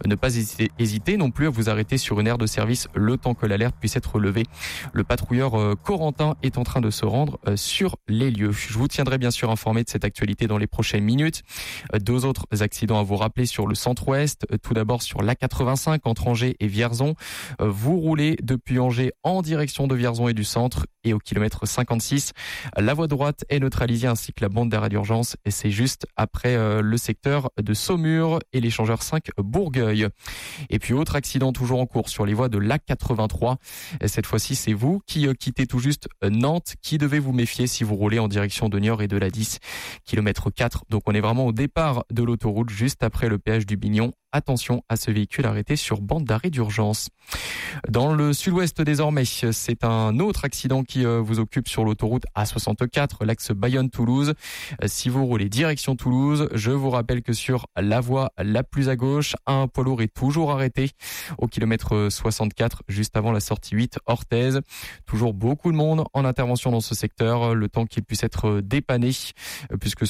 Ne pas hésiter non plus à vous arrêter sur une aire de service le temps que l'alerte puisse être levée. Le patrouilleur Corentin est en train de se rendre sur les lieux. Je vous tiendrai bien sûr informé de cette actualité dans les prochaines minutes. 2 autres accidents à vous rappeler sur le centre-ouest. Tout d'abord sur l'A85 entre Angers et Vierzon. Vous roulez depuis Angers en direction de Vierzon et du centre, et au kilomètre 56, la voie droite est neutralisée ainsi que la bande d'arrêt d'urgence, et c'est juste après le secteur de Saumur et l'échangeur 5 Bourgueil. Et puis autre accident toujours en cours sur les voies de l'A83. Cette fois-ci, c'est vous qui quittez tout juste Nantes qui devez vous méfier si vous roulez en direction de Niort et de la 10, kilomètre 4. Donc on est vraiment au départ de l'autoroute, juste après le péage du Bignon. Attention à ce véhicule arrêté sur bande d'arrêt d'urgence. Dans le sud-ouest désormais, c'est un autre accident qui vous occupe sur l'autoroute A64, l'axe Bayonne-Toulouse. Si vous roulez direction Toulouse, je vous rappelle que sur la voie la plus à gauche, un poids lourd est toujours arrêté au kilomètre 64, juste avant la sortie 8 Orthez. Toujours beaucoup de monde en intervention dans ce secteur, le temps qu'il puisse être dépanné, puisque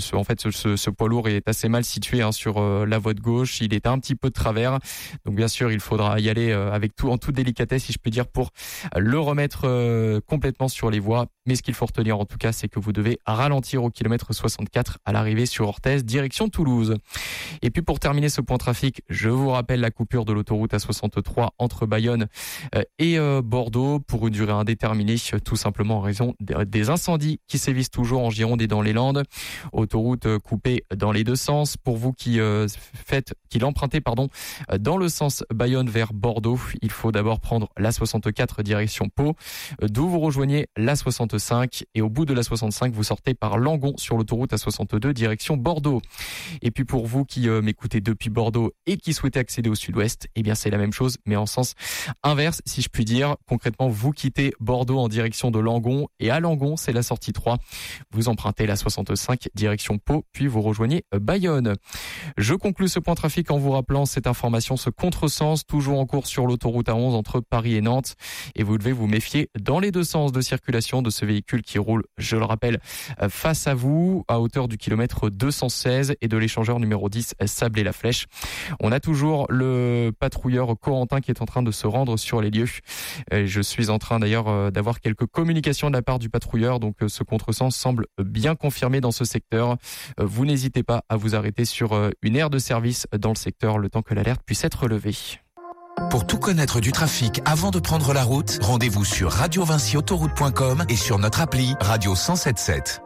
ce poids lourd est assez mal situé sur la voie de gauche. Il est un petit peu de travers, donc bien sûr il faudra y aller en toute délicatesse, si je puis dire, pour le remettre complètement sur les voies. Mais ce qu'il faut retenir en tout cas, c'est que vous devez ralentir au kilomètre 64 à l'arrivée sur Orthez, direction Toulouse. Et puis pour terminer ce point trafic, je vous rappelle la coupure de l'autoroute A63 entre Bayonne et Bordeaux pour une durée indéterminée, tout simplement en raison des incendies qui sévissent toujours en Gironde et dans les Landes. Autoroute coupée dans les deux sens. Pour vous qui l'empruntez dans le sens Bayonne vers Bordeaux, il faut d'abord prendre l'A64 direction Pau, d'où vous rejoignez l'A65, et au bout de l'A65 vous sortez par Langon sur l'autoroute A62 direction Bordeaux. Et puis pour vous qui m'écoutez depuis Bordeaux et qui souhaitez accéder au sud-ouest, eh bien c'est la même chose mais en sens inverse, si je puis dire. Concrètement, vous quittez Bordeaux en direction de Langon, et à Langon c'est la sortie 3. Vous empruntez l'A65 direction Pau, puis vous rejoignez Bayonne. Je conclus ce point trafic en vous rappelant cette information, ce contresens toujours en cours sur l'autoroute A11 entre Paris et Nantes, et vous devez vous méfier dans les deux sens de circulation de ce véhicule qui roule, je le rappelle, face à vous à hauteur du kilomètre 216 et de l'échangeur numéro 10 Sablé-la-Flèche. On a toujours le patrouilleur Corentin qui est en train de se rendre sur les lieux. Je suis en train d'ailleurs d'avoir quelques communications de la part du patrouilleur, donc ce contresens semble bien confirmé dans ce secteur. Vous n'hésitez pas à vous arrêter sur une aire de service dans le secteur le temps que l'alerte puisse être levée. Pour tout connaître du trafic avant de prendre la route, rendez-vous sur radiovinciautoroute.com et sur notre appli Radio 107.7.